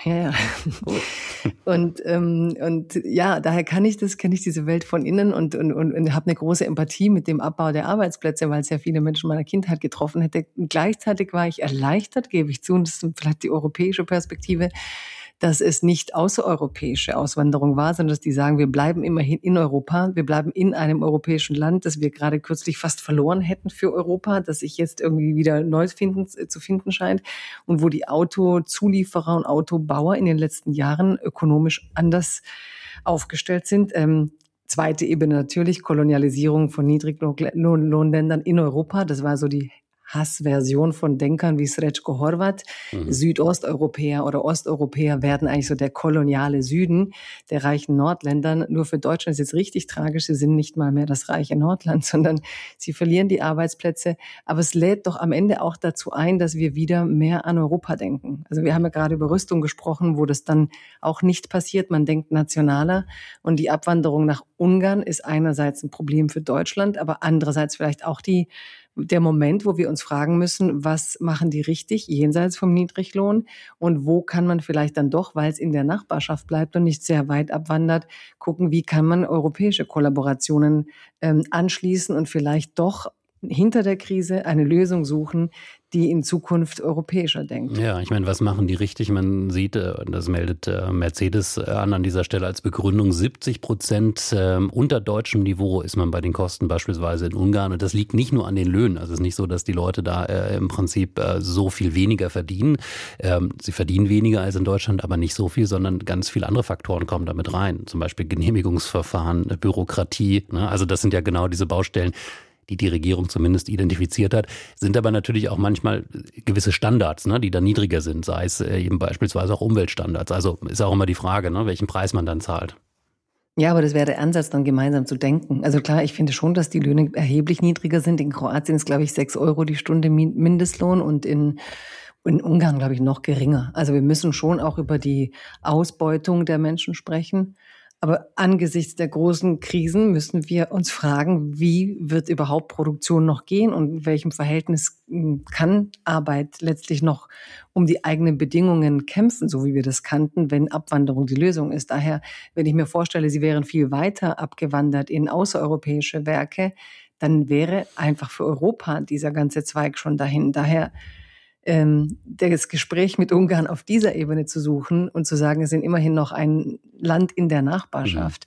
Ja, ja. Gut. Und ja, daher kenne ich diese Welt von innen und habe eine große Empathie mit dem Abbau der Arbeitsplätze, weil es ja viele Menschen meiner Kindheit getroffen hätte. Und gleichzeitig war ich erleichtert, gebe ich zu, und das ist vielleicht die europäische Perspektive, dass es nicht außereuropäische Auswanderung war, sondern dass die sagen, wir bleiben immerhin in Europa, wir bleiben in einem europäischen Land, das wir gerade kürzlich fast verloren hätten für Europa, das sich jetzt irgendwie wieder neu zu finden scheint und wo die Autozulieferer und Autobauer in den letzten Jahren ökonomisch anders aufgestellt sind. Zweite Ebene natürlich, Kolonialisierung von Niedriglohnländern in Europa, das war so die Hassversion von Denkern wie Srećko Horvat. Südosteuropäer oder Osteuropäer werden eigentlich so der koloniale Süden der reichen Nordländern. Nur für Deutschland ist jetzt richtig tragisch, sie sind nicht mal mehr das reiche Nordland, sondern sie verlieren die Arbeitsplätze. Aber es lädt doch am Ende auch dazu ein, dass wir wieder mehr an Europa denken. Also wir haben ja gerade über Rüstung gesprochen, wo das dann auch nicht passiert. Man denkt nationaler und die Abwanderung nach Ungarn ist einerseits ein Problem für Deutschland, aber andererseits vielleicht auch der Moment, wo wir uns fragen müssen, was machen die richtig jenseits vom Niedriglohn und wo kann man vielleicht dann doch, weil es in der Nachbarschaft bleibt und nicht sehr weit abwandert, gucken, wie kann man europäische Kollaborationen anschließen und vielleicht doch hinter der Krise eine Lösung suchen, die in Zukunft europäischer denkt. Ja, ich meine, was machen die richtig? Man sieht, das meldet Mercedes an dieser Stelle als Begründung, 70% unter deutschem Niveau ist man bei den Kosten beispielsweise in Ungarn. Und das liegt nicht nur an den Löhnen. Also es ist nicht so, dass die Leute da im Prinzip so viel weniger verdienen. Sie verdienen weniger als in Deutschland, aber nicht so viel, sondern ganz viele andere Faktoren kommen damit rein. Zum Beispiel Genehmigungsverfahren, Bürokratie. Ne? Also das sind ja genau diese Baustellen, die Regierung zumindest identifiziert hat, sind aber natürlich auch manchmal gewisse Standards, ne, die dann niedriger sind, sei es eben beispielsweise auch Umweltstandards. Also ist auch immer die Frage, ne, welchen Preis man dann zahlt. Ja, aber das wäre der Ansatz, dann gemeinsam zu denken. Also klar, ich finde schon, dass die Löhne erheblich niedriger sind. In Kroatien ist, glaube ich, 6 Euro die Stunde Mindestlohn und in Ungarn, glaube ich, noch geringer. Also wir müssen schon auch über die Ausbeutung der Menschen sprechen. Aber angesichts der großen Krisen müssen wir uns fragen, wie wird überhaupt Produktion noch gehen und in welchem Verhältnis kann Arbeit letztlich noch um die eigenen Bedingungen kämpfen, so wie wir das kannten, wenn Abwanderung die Lösung ist. Daher, wenn ich mir vorstelle, sie wären viel weiter abgewandert in außereuropäische Werke, dann wäre einfach für Europa dieser ganze Zweig schon dahin. Daher das Gespräch mit Ungarn auf dieser Ebene zu suchen und zu sagen, es sind immerhin noch ein Land in der Nachbarschaft.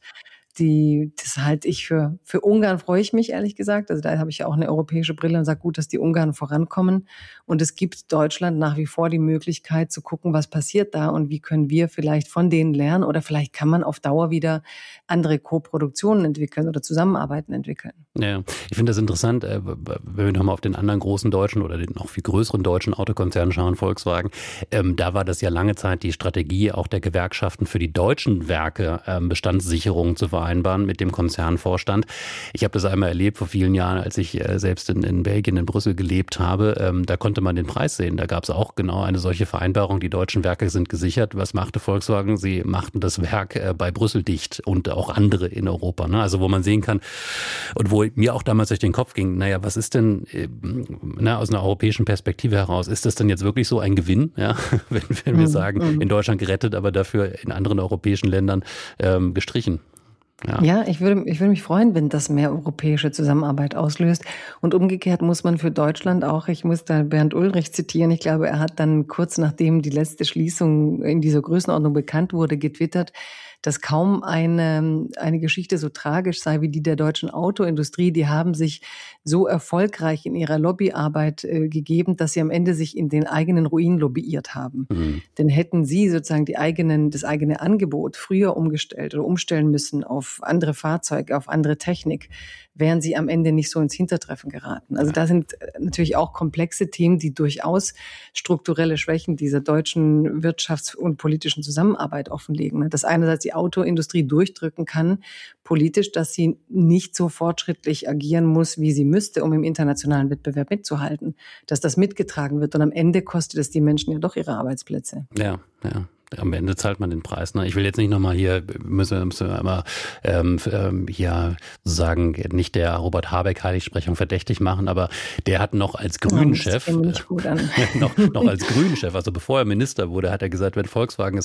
Das halte ich für Ungarn freue ich mich, ehrlich gesagt. Also da habe ich ja auch eine europäische Brille und sage, gut, dass die Ungarn vorankommen. Und es gibt Deutschland nach wie vor die Möglichkeit zu gucken, was passiert da und wie können wir vielleicht von denen lernen oder vielleicht kann man auf Dauer wieder andere Koproduktionen entwickeln oder Zusammenarbeiten entwickeln. Ja, ich finde das interessant, wenn wir nochmal auf den anderen großen deutschen oder den noch viel größeren deutschen Autokonzern schauen, Volkswagen. Da war das ja lange Zeit die Strategie auch der Gewerkschaften für die deutschen Werke, Bestandssicherung zu vereinbaren mit dem Konzernvorstand. Ich habe das einmal erlebt vor vielen Jahren, als ich selbst in Belgien, in Brüssel gelebt habe. Da konnte man den Preis sehen. Da gab es auch genau eine solche Vereinbarung. Die deutschen Werke sind gesichert. Was machte Volkswagen? Sie machten das Werk bei Brüssel dicht und auch andere in Europa. Ne? Also wo man sehen kann und wo mir auch damals durch den Kopf ging, naja, was ist denn aus einer europäischen Perspektive heraus, ist das denn jetzt wirklich so ein Gewinn? Ja? Wenn wir sagen, in Deutschland gerettet, aber dafür in anderen europäischen Ländern gestrichen. Ja, ich würde mich freuen, wenn das mehr europäische Zusammenarbeit auslöst. Und umgekehrt muss man für Deutschland auch, ich muss da Bernd Ulrich zitieren, ich glaube, er hat dann kurz nachdem die letzte Schließung in dieser Größenordnung bekannt wurde, getwittert, dass kaum eine Geschichte so tragisch sei wie die der deutschen Autoindustrie. Die haben sich so erfolgreich in ihrer Lobbyarbeit gegeben, dass sie am Ende sich in den eigenen Ruin lobbyiert haben. Denn hätten sie sozusagen das eigene Angebot früher umgestellt oder umstellen müssen auf andere Fahrzeuge, auf andere Technik, wären sie am Ende nicht so ins Hintertreffen geraten. Also da sind natürlich auch komplexe Themen, die durchaus strukturelle Schwächen dieser deutschen wirtschafts- und politischen Zusammenarbeit offenlegen. Dass einerseits die Autoindustrie durchdrücken kann, politisch, dass sie nicht so fortschrittlich agieren muss, wie sie müsste, um im internationalen Wettbewerb mitzuhalten. Dass das mitgetragen wird und am Ende kostet es die Menschen ja doch ihre Arbeitsplätze. Ja. Am Ende zahlt man den Preis. Ne? Ich will jetzt nicht nochmal hier, müssen wir aber hier sagen, nicht der Robert Habeck Heiligsprechung verdächtig machen, aber der hat noch als Grünen-Chef, nicht gut an. noch als Grünen-Chef, also bevor er Minister wurde, hat er gesagt, wenn Volkswagen